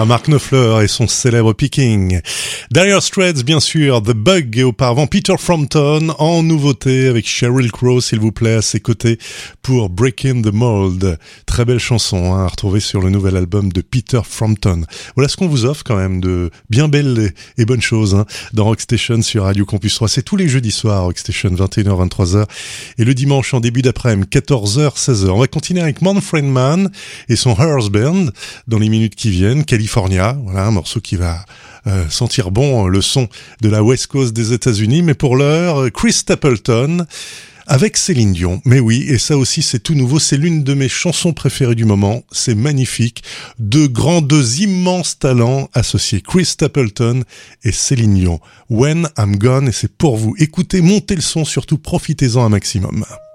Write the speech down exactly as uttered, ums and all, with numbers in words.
Ah, Mark Knopfler et son célèbre picking. Dire Straits, bien sûr, The Bug et auparavant Peter Frampton en nouveauté avec Sheryl Crow, s'il vous plaît, à ses côtés pour Breaking the Mold. Très belle chanson hein, à retrouver sur le nouvel album de Peter Frampton. Voilà ce qu'on vous offre quand même de bien belles et bonnes choses hein, dans Rockstation sur Radio Campus trois. C'est tous les jeudis soirs, Rockstation, vingt et une heures, vingt-trois heures. Et le dimanche en début d'après-midi, quatorze heures, seize heures. On va continuer avec Manfred Mann et son Hearst Band dans les minutes qui viennent. California, voilà un morceau qui va euh, sentir bon le son de la West Coast des États-Unis. Mais pour l'heure, Chris Stapleton avec Céline Dion. Mais oui, et ça aussi c'est tout nouveau. C'est l'une de mes chansons préférées du moment. C'est magnifique. Deux grands, deux immenses talents associés. Chris Stapleton et Céline Dion. When I'm Gone, et c'est pour vous. Écoutez, montez le son, surtout profitez-en un maximum.